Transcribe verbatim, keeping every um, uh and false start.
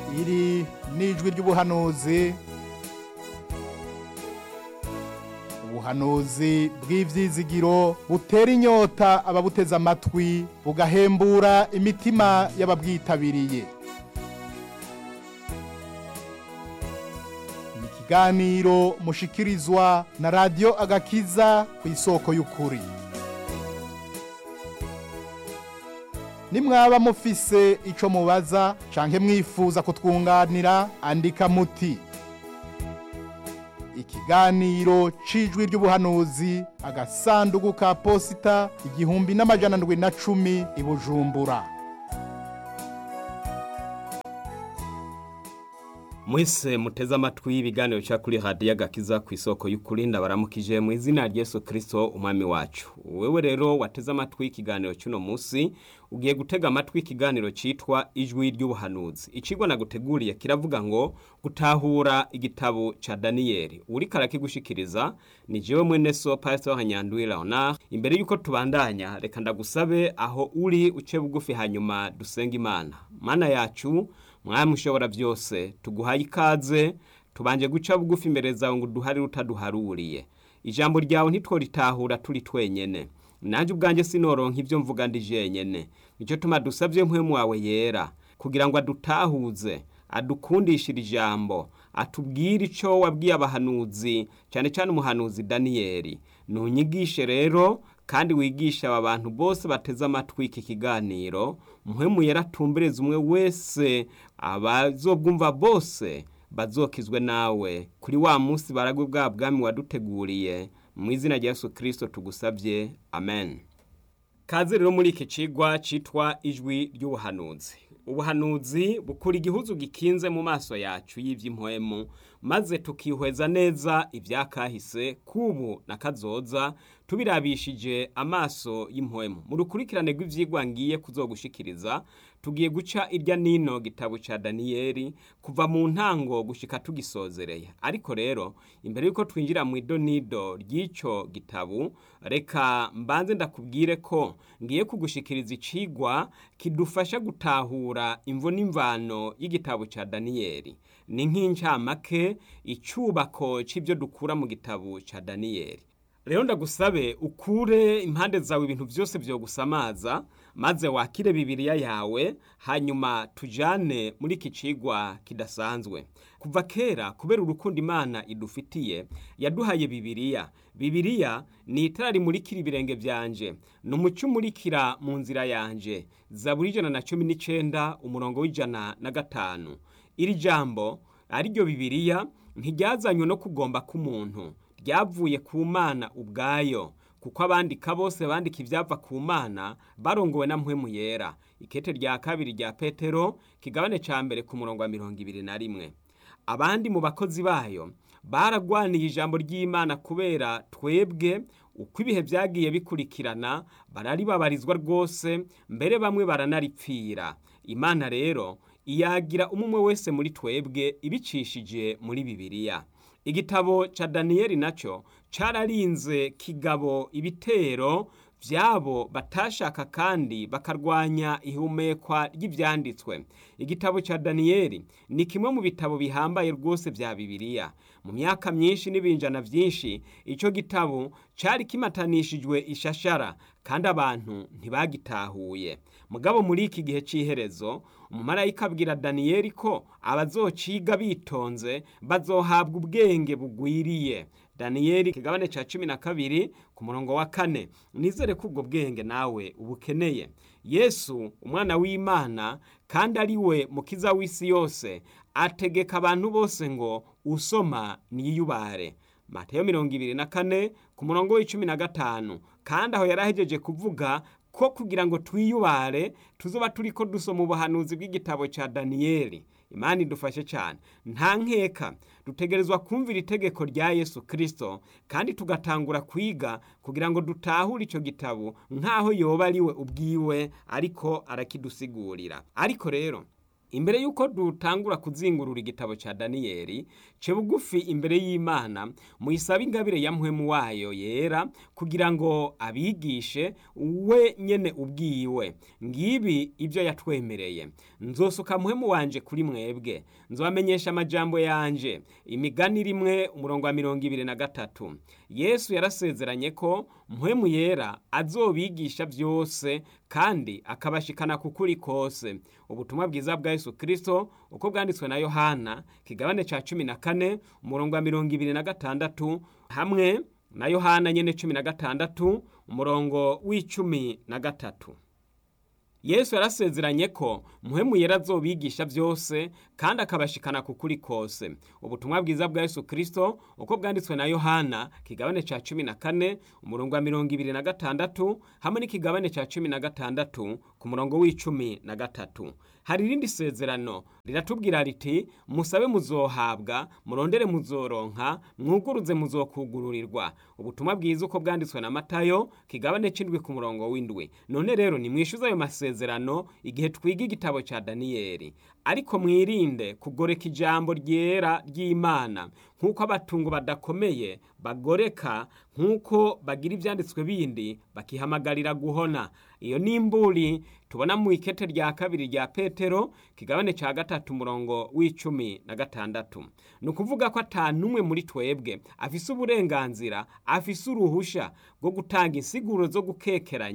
iri n'ijwi ry'ubuhanuzi, ubuhanuzi bw'ivyizigiro butera inyota ababuteze amatwi, bugahembura imitima y'ababwitabiriye. Ni ikiganiro mushikirizwa na radiyo Agakiza ku isoko y'ukuri. Nimwaba mufise ico mubaza canke mwifuza kutwunganira, andika muti ikiganiro cijwi ry'ubuhanuzi, agasanduku ka posita igihumbi n'amajana ndwi na cumi i Bujumbura. Mwese muteze amatwi ibiganiro cya kuri radiyo Agakiza ku isoko y'ukuri, ndabaramukije mu izina rya Yesu Kristo umwami wacu. Wewe rero wateze amatwi ikiganiro cy'uno munsi, ugiye gutega amatwi ikiganiro cyitwa ijwi ry'ubuhanuzi. Icigwa naguteguriye kiravuga ngo gutahura igitabo ca Daniyeli. Uriko arakigushikiriza ni jewe mwene so Pastor Nyandwi Leonard. Imbere yuko tubandanya, reka ndagusabe aho uri uce bugufi, hanyuma dusenga Imana. Mana yacu, mwami ushobora byose, tuguhaye ikaze, tubanje guca bugufi imbere zawe ngo duhari utaduharuriye. Ijambo ryawe ntitworitahura turi twenyene, nanje ubwanje sinoronka ivyo mvuga ndi jenyene. Nico tuma dusavye mpwemu wawe yera kugira ngo adutahuze, adukundishira ijambo, atubwire ico wabwiye abahanuzi, cyane cyane umuhanuzi Daniyeli. Nunyigishe rero kandi wigisha aba bantu bose bateze amatwi iki kiganiro, mpwemu yera atumbereze umwe wese, abazobwumva bose bazokizwe nawe kuri wa munsi baragwe bwa bwami waduteguriye. Mu izina rya Yesu Kristo tugusabye, amen. Kaze rero muri iki cigwa citwa ijwi ry'ubuhanuzi. Ubuhanuzi bukura igihuzu gikinze mu maso yacu y'ivy'impwemu, maze tukihweza neza ivyakahise, kubu na kazoza, tubirabishije amaso y'impwemu. Mu rukurikirane rw'ivyigwa ngiye kuzogushikiriza, tugiye guca irya nino gitabo ca Daniyeli kuva mu ntango gushika tugisozereye. Ariko rero imbere yuko twinjira mu idonido ry'ico gitabo, reka mbanze ndakubwire ko ngiye kugushikiriza icigwa kidufasha gutahura imvo n'imvano y'igitabo ca Daniyeli. Ni nk'incamake, icubako c'ivyo dukura mu gitabo ca Daniyeli. Rero ndagusabe ukure impande zawe ibintu byose byo gusamaza, maze wakire Bibiliya yawe, hanyuma tujane muri iki cigwa kidasanzwe. Kuva kera, kubera urukundo Imana idufitiye, yaduhaye Bibiliya. Bibiliya ni itara rimurikira ibirenge byanje, n'umuco umurikira mu nzira yanje. Zaburi ijana na cumi n'icenda umurongo w'ijana na gatanu. Iri jambo ariryo Bibiliya ntiryazanywe no kugomba k'umuntu, ryavuye ku Mana ubwayo, kuko abandika bose bandika ivyava ku Mana barongowe na mpwemu yera. Ikete rya kabiri rya Petero kigabane ca mbere ku murongo wa mirongo ibiri na rimwe. Abandi mu bakozi bayo baragwaniye ijambo ry'Imana kubera twebwe, uko ibihe vyagiye bikurikirana bararibabarizwa rwose, mbere bamwe baranaripfira. Imana rero iyagira umumwe wese muri twebwe ibicishije muri Bibiliya. Igitabo ca Daniyeli naco cararinze kigabo ibitero vyabo batashaka kandi bakarwanya ihumekwa ry'ivyanditswe. Igitabo ca Daniyeli ni kimwe mu bitabo bihambaye rwose vya Bibiliya. Mu myaka myinshi n'ibinjana vyinshi, ico gitabo cari kimatanishijwe ishashara kandi abantu ntibagitahuye. Mugabo muri iki gihe c'iherezo, umumarayika abwira Daniyeli ko abazociga bitonze bazohabwa ubwenge bugwiriye. Daniyeli kigabane ca cumi na kabiri ku murongo wa kane. Nizere ko ubwo bwenge nawe ubukeneye. Yesu umwana w'Imana kandi ari we mukiza w'isi yose, ategeka abantu bose ngo usoma niyubare. Mateyo mirongo ibiri na kane ku murongo w'icumi na gatanu. Kandi aho yarahejeje kuvuga ko kugira ngo twiyubare tuzoba turiko dusoma ubuhanuzi bw'igitabo ca Daniyeli. Imana idufashe cyane. Nta nkeka dutegerezwa kumvira itegeko rya Yesu Kristo, kandi tugatangura kwiga kugira ngo dutahure ico gitabo nkaho yoba ari we ubwiwe ariko arakidusigurira. Ariko rero Imbere yuko dutangura kuzingurura igitabo ca Daniyeli, ce bugufi imbere y'Imana muyisabe ingabire ya mpwemu wayo yera kugira ngo abigishe we nyene ubwiwe. Ngibi ibyo yatwemereye: nzosuka mpwemu wanje kuri mwebwe, nzobamenyesha amajambo yanje. Imigani rimwe umurongo wa mirongo ibiri na gatatu. Yesu yarasezeranye ko mpwemu yera azobigisha vyose kandi akabashikana kukuri kose. Ubutumwa bwiza bwa Yesu Kristo uko bwanditswe na Yohana kigabane ca cumi na kane umurongo wa mirongo ibiri na gatandatu hamwe na Yohana nyene cumi na gatandatu umurongo w'icumi na gatatu. Yesu yarasezeranye ko mpwemu yera azobigisha vyose kandi akabashikana kukuri kose. Ubutumwa bwiza bwa Yesu Kristo uko bwanditswe na Yohana kigabane ca cumi na kane umurongo wa mirongo ibiri na gatandatu hamwe n'ikigabane ca cumi na gatandatu ku murongo w'icumi na gatatu. Hari irindi sezerano riratubwira riti: musabe muzohabwa, murondere muzoronka, mwuguruze muzokugururirwa. Ubutumwa bwiza uko bwanditswe na Matayo kigabane c'indwi ku murongo w'indwi. None rero ni mwishuza ayo masezerano igihe twiga igitabo ca Daniyeli, ariko mwirinde kugoreka ijambo ryera ry'Imana nk'uko abatungo badakomeye bagoreka, nk'uko bagira ivyanditswe bindi bakihamagarira guhona. Iyo nimburi tubona mu ikete rya kabiri rya Petero kigabane ca gatatu umurongo w'icumi na gatandatu. Ni ukuvuga ko ata numwe muri twebwe afise uburenganzira, afise uruhusha rwo gutanga insiguro zo gukekeranya